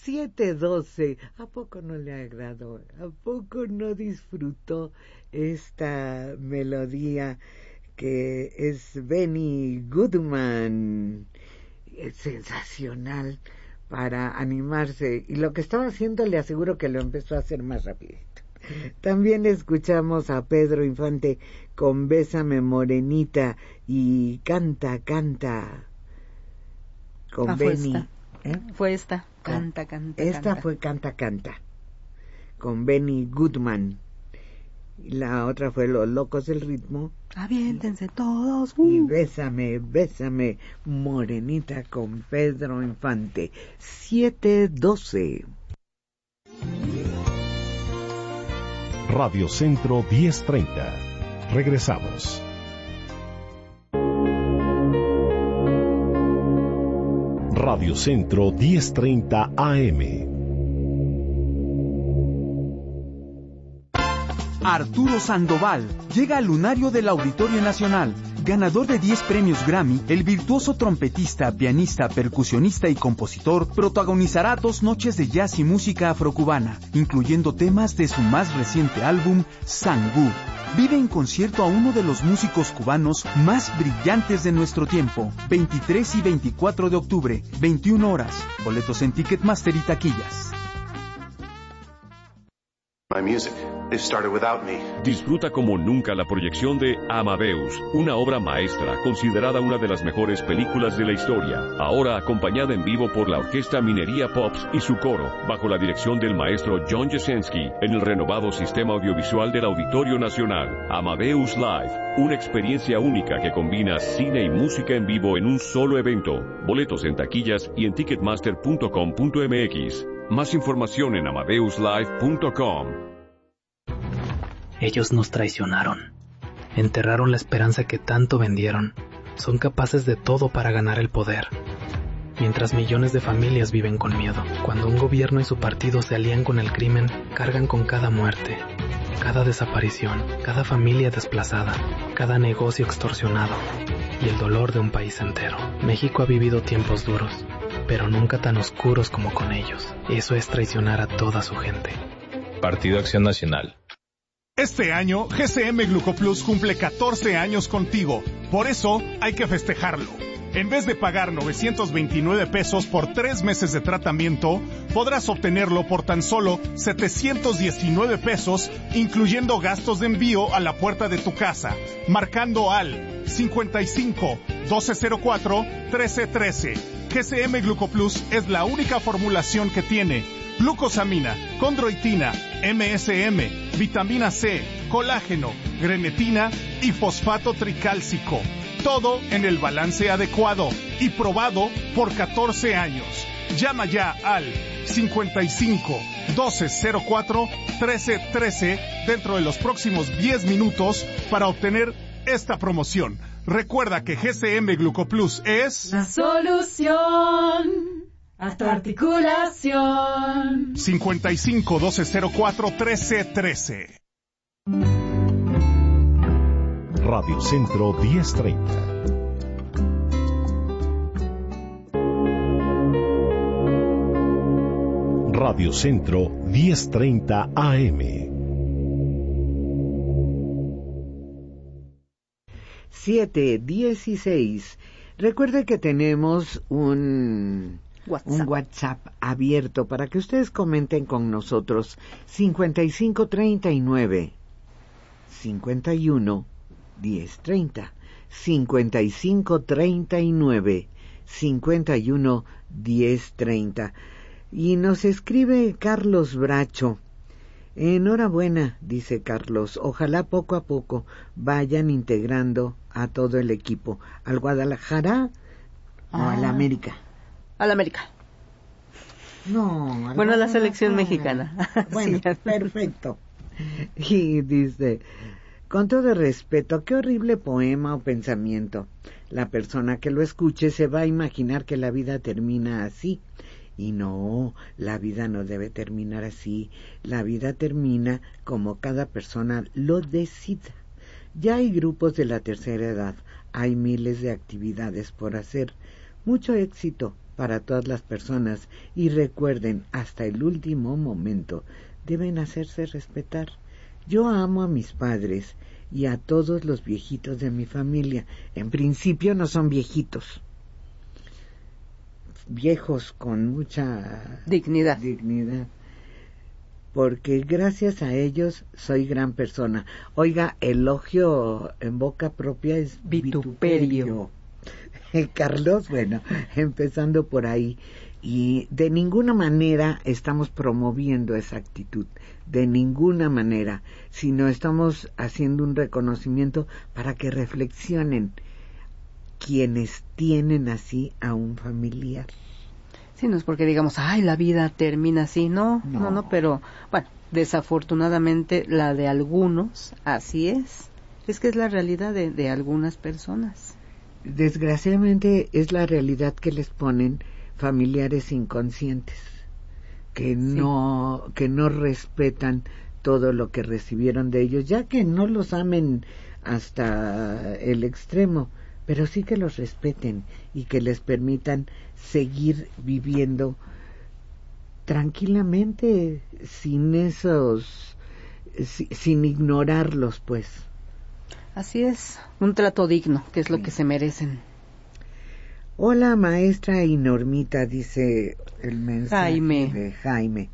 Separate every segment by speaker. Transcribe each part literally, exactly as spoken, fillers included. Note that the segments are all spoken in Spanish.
Speaker 1: siete doce. ¿A poco no le agradó? ¿A poco no disfrutó esta melodía que es Benny Goodman? Es sensacional para animarse. Y lo que estaba haciendo le aseguro que lo empezó a hacer más rapidito. También escuchamos a Pedro Infante con Bésame Morenita y Canta, Canta con
Speaker 2: ah,
Speaker 1: Benny.
Speaker 2: Fue esta,
Speaker 1: ¿eh?
Speaker 2: fue esta. Canta, Canta,
Speaker 1: Esta
Speaker 2: canta.
Speaker 1: fue Canta, Canta con Benny Goodman. Y la otra fue Los Locos del Ritmo.
Speaker 2: Aviéntense todos. Uh.
Speaker 1: Y Bésame, Bésame Morenita con Pedro Infante. siete doce.
Speaker 3: Radio Centro diez treinta. Regresamos. Radio Centro diez treinta A M.
Speaker 4: Arturo Sandoval llega al lunario del Auditorio Nacional. Ganador de diez premios Grammy, el virtuoso trompetista, pianista, percusionista y compositor protagonizará dos noches de jazz y música afrocubana, incluyendo temas de su más reciente álbum, Sangú. Vive en concierto a uno de los músicos cubanos más brillantes de nuestro tiempo. veintitrés y veinticuatro de octubre, veintiuna horas. Boletos en Ticketmaster y taquillas.
Speaker 5: My music. It started without me.
Speaker 6: Disfruta como nunca la proyección de Amadeus, una obra maestra considerada una de las mejores películas de la historia. Ahora acompañada en vivo por la Orquesta Minería Pops y su coro, bajo la dirección del maestro John Jasenski, en el renovado sistema audiovisual del Auditorio Nacional. Amadeus Live, una experiencia única que combina cine y música en vivo en un solo evento. Boletos en taquillas y en ticketmaster punto com punto m x. Más información en amadeus live punto com.
Speaker 7: Ellos nos traicionaron. Enterraron la esperanza que tanto vendieron. Son capaces de todo para ganar el poder. Mientras millones de familias viven con miedo. Cuando un gobierno y su partido se alían con el crimen, cargan con cada muerte, cada desaparición, cada familia desplazada, cada negocio extorsionado y el dolor de un país entero. México ha vivido tiempos duros, pero nunca tan oscuros como con ellos. Eso es traicionar a toda su gente.
Speaker 8: Partido Acción Nacional.
Speaker 9: Este año, G C M Glucoplus cumple catorce años contigo. Por eso, hay que festejarlo. En vez de pagar novecientos veintinueve pesos por tres meses de tratamiento, podrás obtenerlo por tan solo setecientos diecinueve pesos, incluyendo gastos de envío a la puerta de tu casa, marcando al cincuenta y cinco, doce cero cuatro, trece trece. G C M Glucoplus es la única formulación que tiene glucosamina, condroitina, M S M, vitamina C, colágeno, grenetina y fosfato tricálcico. Todo en el balance adecuado y probado por catorce años. Llama ya al cincuenta y cinco, doce cero cuatro, trece trece dentro de los próximos diez minutos para obtener esta promoción. Recuerda que G C M Glucoplus es
Speaker 10: la solución a tu articulación.
Speaker 9: cincuenta y cinco, doce cero cuatro, trece trece.
Speaker 3: Radio Centro diez treinta. Radio Centro diez treinta A M.
Speaker 1: siete dieciséis. Recuerde que tenemos un WhatsApp. un WhatsApp abierto para que ustedes comenten con nosotros. cincuenta y cinco treinta y nueve cincuenta y uno diez treinta. cincuenta y cinco treinta y nueve cincuenta y uno diez treinta. Y nos escribe Carlos Bracho. Enhorabuena, dice Carlos. Ojalá poco a poco vayan integrando a todo el equipo. ¿Al Guadalajara ah. o al América?
Speaker 2: Al América.
Speaker 1: No, al
Speaker 2: bueno, a la selección mexicana.
Speaker 1: Bueno, sí. Perfecto. Y dice, con todo respeto, qué horrible poema o pensamiento. La persona que lo escuche se va a imaginar que la vida termina así. Y no, la vida no debe terminar así. La vida termina como cada persona lo decida. Ya hay grupos de la tercera edad, hay miles de actividades por hacer. Mucho éxito para todas las personas y recuerden, hasta el último momento deben hacerse respetar. Yo amo a mis padres y a todos los viejitos de mi familia. En principio no son viejitos, viejos con mucha
Speaker 2: dignidad.
Speaker 1: dignidad, porque gracias a ellos soy gran persona. Oiga, elogio en boca propia es vituperio. vituperio. Carlos, bueno, empezando por ahí. Y de ninguna manera estamos promoviendo esa actitud, de ninguna manera, sino estamos haciendo un reconocimiento para que reflexionen quienes tienen así a un familiar.
Speaker 2: Sí, no es porque digamos, ay, la vida termina así, no, no, no, no, pero bueno, desafortunadamente la de algunos, así es, es que es la realidad de, de algunas personas.
Speaker 1: Desgraciadamente es la realidad que les ponen familiares inconscientes, que sí. no, que no respetan todo lo que recibieron de ellos, ya que no los amen hasta el extremo, pero sí que los respeten y que les permitan seguir viviendo tranquilamente, sin esos, sin ignorarlos, pues.
Speaker 2: Así es, un trato digno, que es sí. lo que se merecen.
Speaker 1: Hola, maestra y Normita, dice el mensaje
Speaker 2: Jaime.
Speaker 1: de Jaime.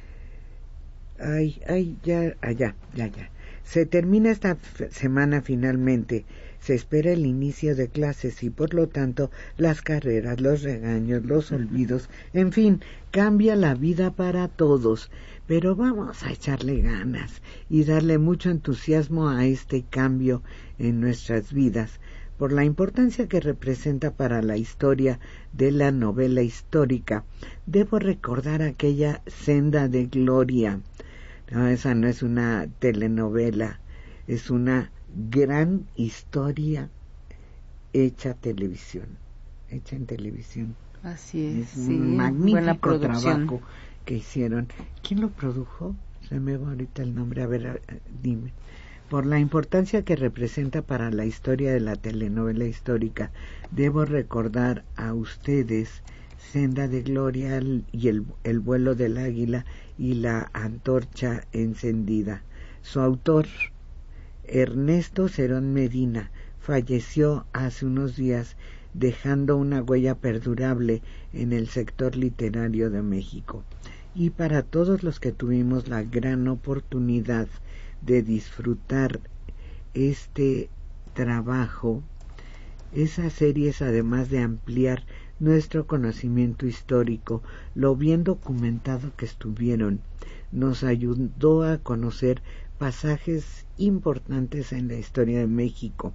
Speaker 1: Ay, ay, ya, allá, ya, ya. Se termina esta f- semana finalmente. Se espera el inicio de clases y por lo tanto las carreras, los regaños, los olvidos, en fin, cambia la vida para todos. Pero vamos a echarle ganas y darle mucho entusiasmo a este cambio en nuestras vidas, por la importancia que representa para la historia de la novela histórica. Debo recordar aquella Senda de Gloria. No, esa no es una telenovela, es una gran historia hecha televisión, hecha en televisión.
Speaker 2: Así es,
Speaker 1: es
Speaker 2: sí,
Speaker 1: un magnífico
Speaker 2: buena
Speaker 1: trabajo que hicieron. ¿Quién lo produjo? Se me va ahorita el nombre, a ver, dime. Por la importancia que representa para la historia de la telenovela histórica, debo recordar a ustedes Senda de Gloria y el, el vuelo del águila y la antorcha encendida. Su autor, Ernesto Cerón Medina, falleció hace unos días, dejando una huella perdurable en el sector literario de México. Y para todos los que tuvimos la gran oportunidad de disfrutar este trabajo, esas series, además de ampliar nuestro conocimiento histórico, lo bien documentado que estuvieron, nos ayudó a conocer pasajes importantes en la historia de México.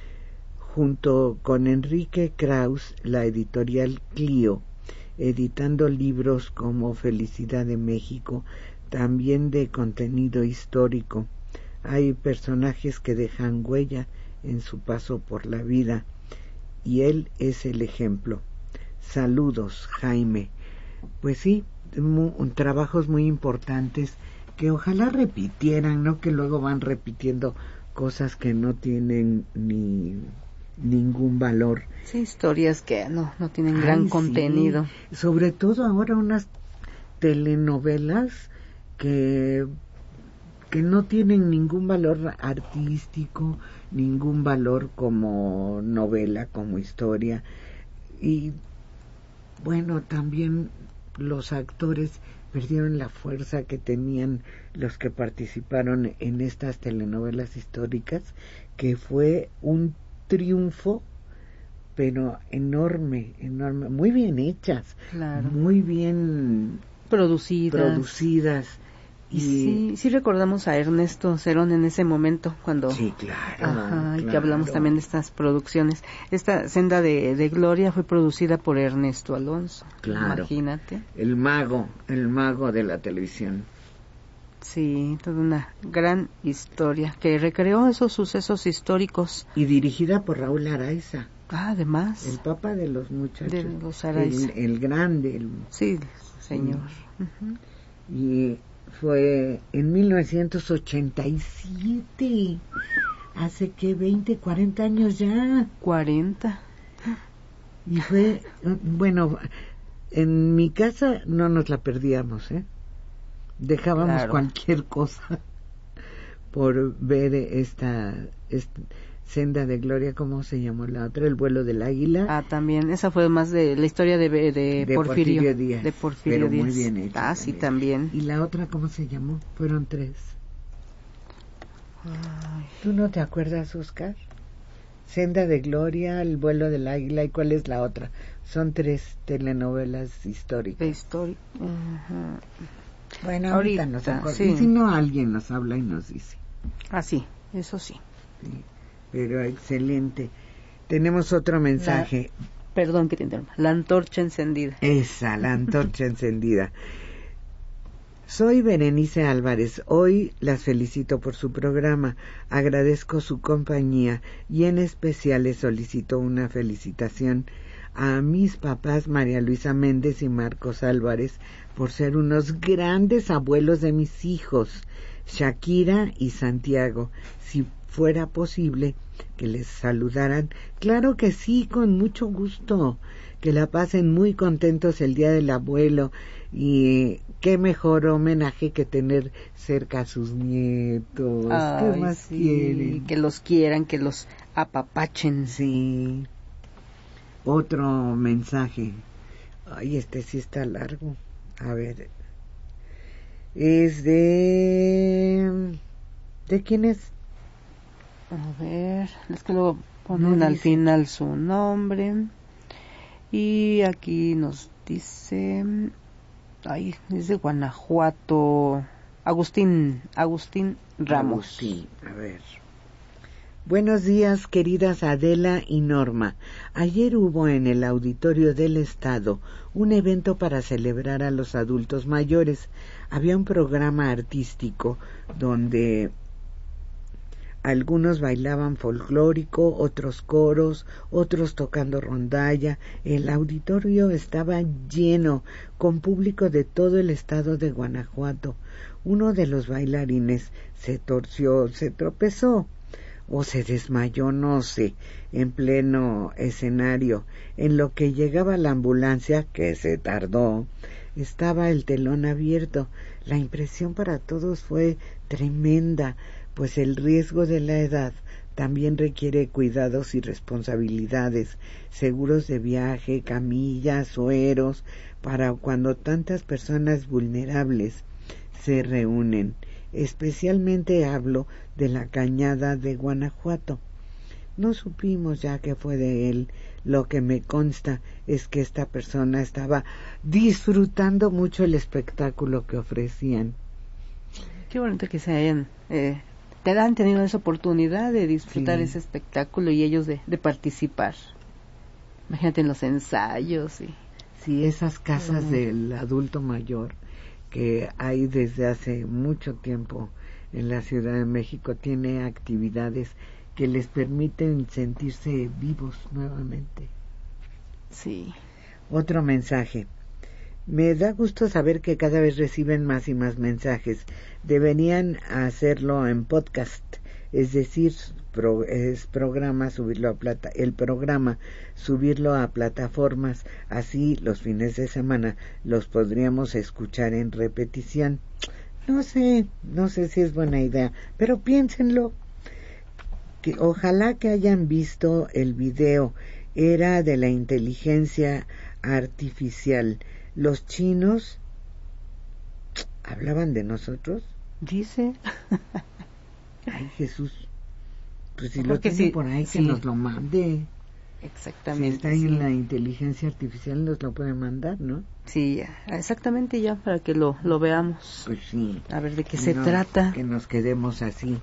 Speaker 1: Junto con Enrique Kraus, la editorial Clio, editando libros como Felicidad de México, también de contenido histórico. Hay personajes que dejan huella en su paso por la vida y él es el ejemplo. Saludos, Jaime. Pues sí, mu- trabajos muy importantes que ojalá repitieran, no que luego van repitiendo cosas que no tienen ni ningún valor.
Speaker 2: Sí, historias que no, no tienen Ay, gran
Speaker 1: sí.
Speaker 2: contenido.
Speaker 1: Sobre todo ahora unas telenovelas que que no tienen ningún valor artístico, ningún valor como novela, como historia. Y bueno, también los actores perdieron la fuerza que tenían los que participaron en estas telenovelas históricas, que fue un triunfo, pero enorme, enorme, muy bien hechas,
Speaker 2: claro.
Speaker 1: muy bien
Speaker 2: producidas.
Speaker 1: producidas.
Speaker 2: Y, y sí, sí recordamos a Ernesto Cerón en ese momento cuando
Speaker 1: sí, claro,
Speaker 2: ajá,
Speaker 1: claro.
Speaker 2: y que hablamos también de estas producciones. Esta Senda de, de Gloria fue producida por Ernesto Alonso.
Speaker 1: Claro.
Speaker 2: Imagínate.
Speaker 1: El mago, el mago de la televisión.
Speaker 2: Sí, toda una gran historia que recreó esos sucesos históricos.
Speaker 1: Y dirigida por Raúl Araiza.
Speaker 2: Ah, además.
Speaker 1: El papá de los muchachos.
Speaker 2: De los Araiza.
Speaker 1: El, el grande. El,
Speaker 2: sí, señor.
Speaker 1: Sí. Uh-huh. Y fue en mil novecientos ochenta y siete, hace que veinte, cuarenta años ya.
Speaker 2: cuarenta.
Speaker 1: Y fue, bueno, En mi casa no nos la perdíamos, ¿eh? Dejábamos
Speaker 2: Claro.
Speaker 1: cualquier cosa por ver esta, esta Senda de Gloria, ¿cómo se llamó la otra? El vuelo del águila.
Speaker 2: Ah, también, esa fue más de la historia de, de,
Speaker 1: de
Speaker 2: Porfirio,
Speaker 1: Porfirio Díaz.
Speaker 2: De Porfirio
Speaker 1: pero
Speaker 2: Díaz.
Speaker 1: muy bien hecho.
Speaker 2: Ah, sí, también.
Speaker 1: ¿Y la otra cómo se llamó? Fueron tres.
Speaker 2: Ay.
Speaker 1: ¿Tú no te acuerdas, Oscar? Senda de Gloria, El vuelo del águila, ¿y cuál es la otra? Son tres telenovelas históricas.
Speaker 2: De historia. Uh-huh.
Speaker 1: Bueno,
Speaker 2: ahorita,
Speaker 1: ahorita nos acordamos.
Speaker 2: sí.
Speaker 1: Y si no, alguien nos habla y nos dice.
Speaker 2: Ah, sí, eso sí.
Speaker 1: Sí, pero excelente. Tenemos otro mensaje.
Speaker 2: La, perdón que te interrumpa. La antorcha encendida.
Speaker 1: Esa, la antorcha encendida. Soy Berenice Álvarez. Hoy las felicito por su programa. Agradezco su compañía y en especial les solicito una felicitación a mis papás María Luisa Méndez y Marcos Álvarez por ser unos grandes abuelos de mis hijos, Shakira y Santiago. Si fuera posible que les saludaran, claro que sí, con mucho gusto. Que la pasen muy contentos el Día del Abuelo y qué mejor homenaje que tener cerca a sus nietos.
Speaker 2: Ay,
Speaker 1: ¿qué más
Speaker 2: sí,
Speaker 1: quieren?
Speaker 2: que los quieran, que los apapachen.
Speaker 1: Sí. Otro mensaje. Ay, este sí está largo. A ver. Es de... ¿De quién es?
Speaker 2: A ver, es que luego ponen
Speaker 1: No
Speaker 2: al
Speaker 1: dice.
Speaker 2: final su nombre. Y aquí nos dice... Ay, es de Guanajuato. Agustín, Agustín Ramos.
Speaker 1: Agustín, a ver. Buenos días, queridas Adela y Norma. Ayer hubo en el Auditorio del Estado un evento para celebrar a los adultos mayores. Había un programa artístico donde algunos bailaban folclórico, otros coros, otros tocando rondalla. El auditorio estaba lleno, con público de todo el estado de Guanajuato. Uno de los bailarines se torció, se tropezó o se desmayó, no sé, en pleno escenario. En lo que llegaba la ambulancia, que se tardó, estaba el telón abierto. La impresión para todos fue tremenda, pues el riesgo de la edad también requiere cuidados y responsabilidades, seguros de viaje, camillas, sueros, para cuando tantas personas vulnerables se reúnen. Especialmente hablo de la Cañada de Guanajuato. No supimos ya qué fue de él. Lo que me consta es que esta persona estaba disfrutando mucho el espectáculo que ofrecían.
Speaker 2: Qué bonito que se hayan... Eh, te han tenido esa oportunidad de disfrutar
Speaker 1: Sí.
Speaker 2: ese espectáculo y ellos de, de participar. Imagínate en los ensayos y...
Speaker 1: Sí, esas casas
Speaker 2: Mm.
Speaker 1: del adulto mayor que hay desde hace mucho tiempo en la Ciudad de México tiene actividades que les permiten sentirse vivos nuevamente.
Speaker 2: Sí.
Speaker 1: Otro mensaje. Me da gusto saber que cada vez reciben más y más mensajes. Deberían hacerlo en podcast, es decir, pro, es programa subirlo a plata, el programa subirlo a plataformas, así los fines de semana los podríamos escuchar en repetición. No sé, no sé si es buena idea, pero piénsenlo. Que ojalá que hayan visto el video, era de la inteligencia artificial. Los chinos hablaban de nosotros.
Speaker 2: Dice.
Speaker 1: Ay, Jesús. Pues si
Speaker 2: Creo
Speaker 1: lo
Speaker 2: que
Speaker 1: tiene
Speaker 2: sí,
Speaker 1: por ahí,
Speaker 2: sí.
Speaker 1: que nos lo mande.
Speaker 2: Exactamente.
Speaker 1: Si está ahí
Speaker 2: sí.
Speaker 1: en la inteligencia artificial, nos lo puede mandar, ¿no?
Speaker 2: Sí, ya, exactamente ya, para que lo, lo veamos.
Speaker 1: Pues sí.
Speaker 2: A ver de qué
Speaker 1: Y
Speaker 2: se
Speaker 1: no,
Speaker 2: trata.
Speaker 1: Que nos quedemos así.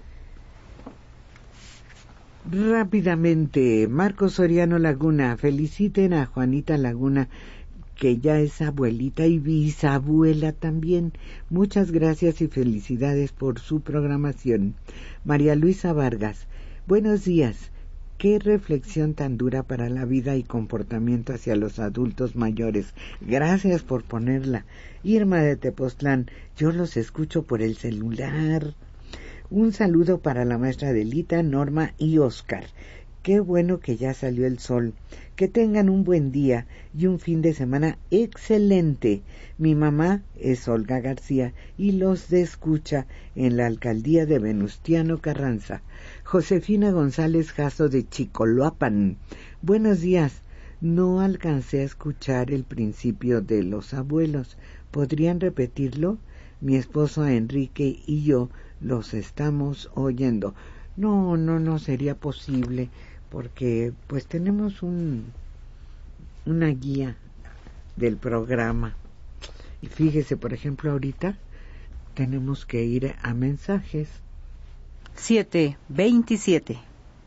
Speaker 1: Rápidamente, Marcos Soriano Laguna, feliciten a Juanita Laguna, que ya es abuelita y bisabuela también. Muchas gracias y felicidades por su programación. María Luisa Vargas, buenos días. Qué reflexión tan dura para la vida y comportamiento hacia los adultos mayores. Gracias por ponerla. Irma de Tepoztlán, yo los escucho por el celular. Un saludo para la maestra Delita, Norma y Oscar. Qué bueno que ya salió el sol. Que tengan un buen día y un fin de semana excelente. Mi mamá es Olga García y los de escucha en la alcaldía de Venustiano Carranza. Josefina González Jasso de Chicoloapan. Buenos días. No alcancé a escuchar el principio de Los Abuelos. ¿Podrían repetirlo? Mi esposo Enrique y yo los estamos oyendo. No, no, no sería posible, porque pues tenemos un una guía del programa. Y fíjese, por ejemplo, ahorita tenemos que ir a mensajes.
Speaker 2: siete veintisiete.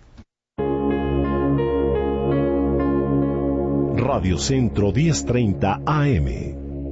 Speaker 3: Radio Centro diez treinta A M.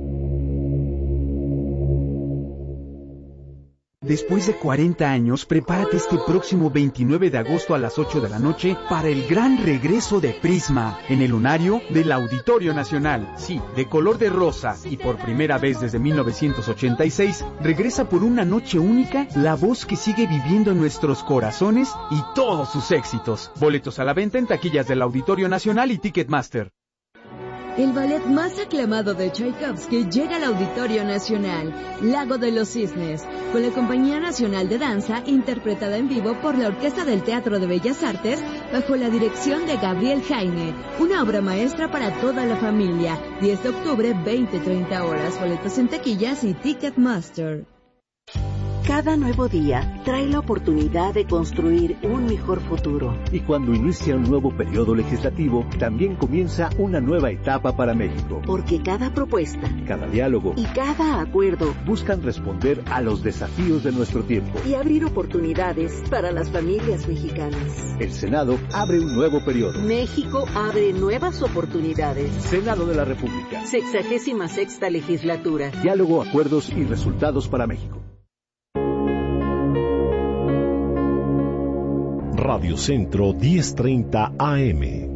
Speaker 4: Después de cuarenta años, prepárate este próximo veintinueve de agosto a las ocho de la noche para el gran regreso de Prisma en el lunario del Auditorio Nacional. Sí, de color de rosa y por primera vez desde mil novecientos ochenta y seis, regresa por una noche única la voz que sigue viviendo en nuestros corazones y todos sus éxitos. Boletos a la venta en taquillas del Auditorio Nacional y Ticketmaster.
Speaker 11: El ballet más aclamado de Tchaikovsky llega al Auditorio Nacional, Lago de los Cisnes, con la Compañía Nacional de Danza, interpretada en vivo por la Orquesta del Teatro de Bellas Artes, bajo la dirección de Gabriel Jaime. Una obra maestra para toda la familia. diez de octubre, veinte treinta horas. Boletos en taquillas y Ticketmaster.
Speaker 12: Cada nuevo día trae la oportunidad de construir un mejor futuro.
Speaker 13: Y cuando inicia un nuevo periodo legislativo, también comienza una nueva etapa para México.
Speaker 12: Porque cada propuesta,
Speaker 13: cada diálogo
Speaker 12: y cada acuerdo
Speaker 13: buscan responder a los desafíos de nuestro tiempo
Speaker 12: y abrir oportunidades para las familias mexicanas.
Speaker 13: El Senado abre un nuevo periodo.
Speaker 12: México abre nuevas oportunidades.
Speaker 13: Senado de la República.
Speaker 12: Sexagésima sexta legislatura.
Speaker 13: Diálogo, acuerdos y resultados para México.
Speaker 3: Radio Centro diez treinta A M.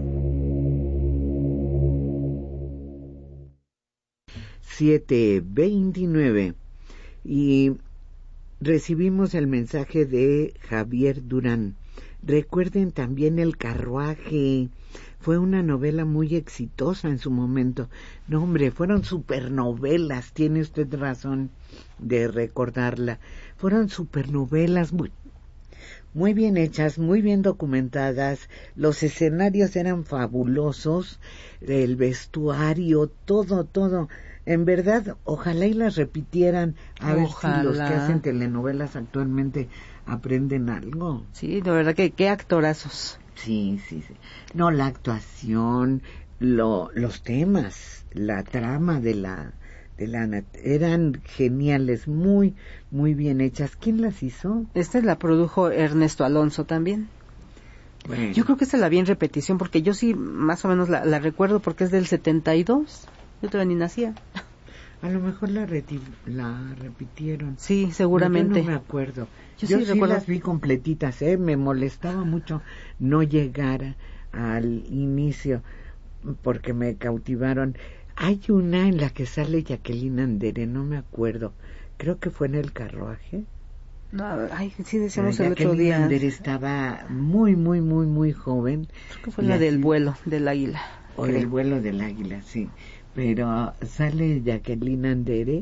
Speaker 1: siete veintinueve. Y recibimos el mensaje de Javier Durán. Recuerden también El Carruaje. Fue una novela muy exitosa en su momento. No, hombre, fueron supernovelas. Tiene usted razón de recordarla. Fueron supernovelas muy muy bien hechas, muy bien documentadas, los escenarios eran fabulosos, el vestuario, todo, todo. En verdad, ojalá y las repitieran, a ojalá. Ver si los que hacen telenovelas actualmente aprenden algo.
Speaker 2: Sí, de verdad que qué actorazos.
Speaker 1: Sí, sí, sí. No, la actuación, lo, los temas, la trama de la... de la eran geniales, muy, muy bien hechas. ¿Quién las hizo?
Speaker 2: Esta la produjo Ernesto Alonso también. Bueno. Yo creo que esta la vi en repetición, porque yo sí más o menos la, la recuerdo, porque es del setenta y dos. Yo todavía ni nacía.
Speaker 1: A lo mejor la, reti la repitieron.
Speaker 2: Sí, seguramente.
Speaker 1: No, yo no me acuerdo. Yo,
Speaker 2: yo
Speaker 1: sí,
Speaker 2: sí recuerdo.
Speaker 1: Las vi completitas, ¿eh? Me molestaba mucho no llegar al inicio, porque me cautivaron. Hay una en la que sale Jacqueline Andere, no me acuerdo. Creo que fue en El Carruaje.
Speaker 2: No, ay, sí decíamos el otro día.
Speaker 1: Jacqueline Andere estaba muy, muy, muy, muy joven.
Speaker 2: Creo que fue la así, del vuelo del águila.
Speaker 1: O creo. El vuelo del águila, sí. Pero sale Jacqueline Andere,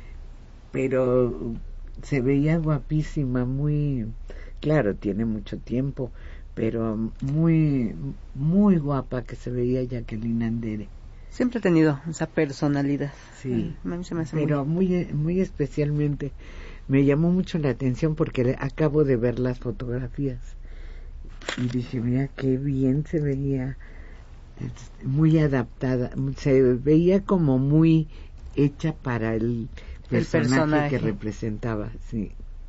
Speaker 1: pero se veía guapísima, muy... Claro, tiene mucho tiempo, pero muy, muy guapa que se veía Jacqueline Andere.
Speaker 2: Siempre ha tenido esa personalidad.
Speaker 1: Sí,
Speaker 2: a mí se me hace
Speaker 1: pero muy... muy muy especialmente me llamó mucho la atención porque acabo de ver las fotografías y dije, mira qué bien se veía, muy adaptada, se veía como muy hecha para el personaje, el personaje. que representaba, sí.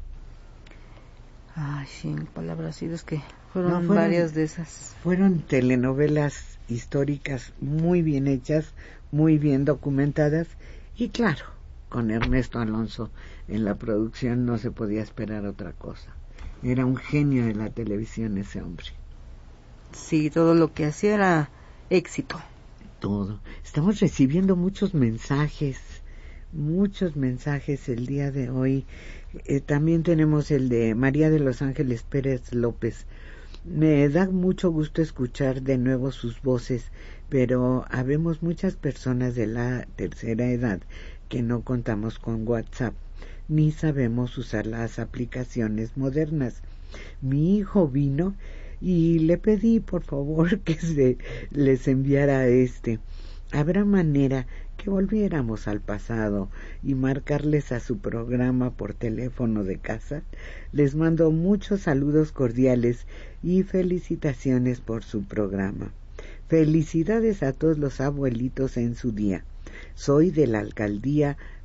Speaker 2: Ay, sí, palabras así, es que fueron, no, fueron varias de esas.
Speaker 1: Fueron telenovelas históricas muy bien hechas, muy bien documentadas y claro, con Ernesto Alonso en la producción no se podía esperar otra cosa. Era un genio de la televisión ese hombre.
Speaker 2: Sí, todo lo que hacía era éxito.
Speaker 1: Todo. Estamos recibiendo muchos mensajes, muchos mensajes el día de hoy. Eh, también tenemos el de María de los Ángeles Pérez López. Me da mucho gusto escuchar de nuevo sus voces, pero habemos muchas personas de la tercera edad que no contamos con WhatsApp, ni sabemos usar las aplicaciones modernas. Mi hijo vino y le pedí por favor que se les enviara este. ¿Habrá manera que volviéramos al pasado y marcarles a su programa por teléfono de casa? Les mando muchos saludos cordiales y felicitaciones por su programa. Felicidades a todos los abuelitos en su día. Soy de la alcaldía